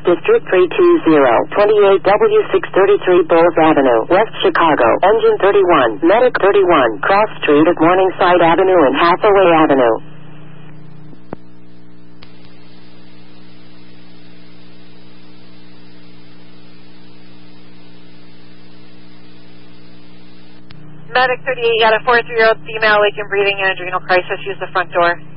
District 320, 28W633 Bulls Avenue, West Chicago. Engine 31, Medic 31, Cross Street at Morningside Avenue and Hathaway Avenue. Medic 38, you got a 43-year-old female, waking breathing and adrenal crisis. Use the front door.